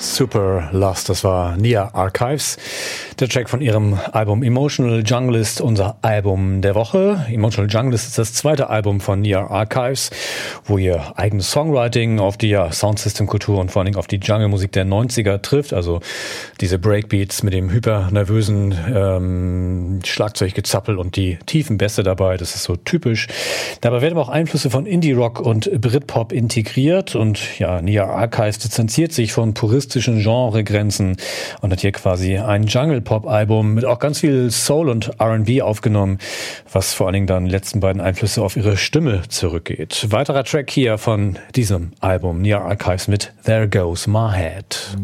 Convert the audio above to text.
Super Lost, das war Nia Archives. Der Track von ihrem Album Emotional Junglist, unser Album der Woche. Emotional Junglist ist das zweite Album von Nia Archives, wo ihr eigenes Songwriting auf die Soundsystem-Kultur und vor allen Dingen auf die Jungle-Musik der 90er trifft. Also diese Breakbeats mit dem hypernervösen Schlagzeuggezappel und die tiefen Bässe dabei. Das ist so typisch. Dabei werden aber auch Einflüsse von Indie-Rock und Britpop integriert. Und ja, Nia Archives distanziert sich von puristischen Genregrenzen und hat hier quasi ein Jungle-Pop-Album mit auch ganz viel Soul und R&B aufgenommen, was vor allen Dingen dann die letzten beiden Einflüsse auf ihre Stimme zurückgeht. Weiterer Track hier von diesem Album, Nia Archives mit There Goes My Head.